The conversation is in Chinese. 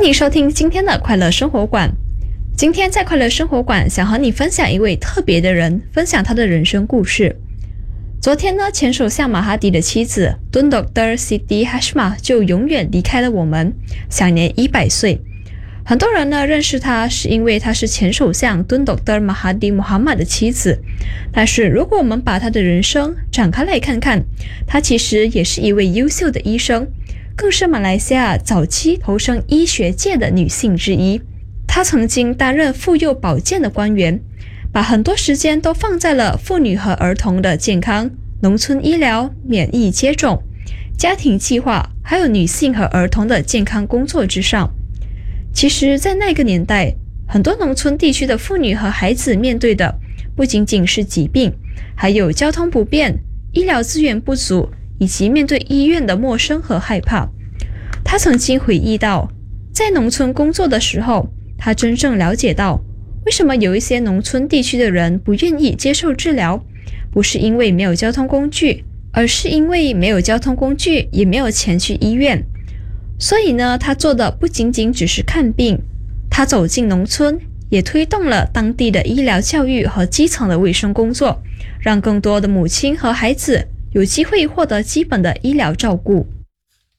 欢迎收听今天的快乐生活馆。今天在快乐生活馆想和你分享一位特别的人，分享他的人生故事。昨天呢，前首相马哈迪的妻子敦 Dr. Siti Hashmah 就永远离开了我们，享年100岁。很多人呢认识他是因为他是前首相敦 Dr. Mahathir Mohamad 的妻子，但是如果我们把他的人生展开来看看，他其实也是一位优秀的医生，更是马来西亚早期投身医学界的女性之一。她曾经担任妇幼保健的官员，把很多时间都放在了妇女和儿童的健康、农村医疗、免疫接种、家庭计划，还有女性和儿童的健康工作之上。其实在那个年代，很多农村地区的妇女和孩子面对的不仅仅是疾病，还有交通不便、医疗资源不足，以及面对医院的陌生和害怕。她曾经回忆到，在农村工作的时候，她真正了解到为什么有一些农村地区的人不愿意接受治疗，不是因为没有交通工具，而是因为没有交通工具，也没有钱去医院。所以呢，他做的不仅仅只是看病，他走进农村，也推动了当地的医疗教育和基层的卫生工作，让更多的母亲和孩子有机会获得基本的医疗照顾。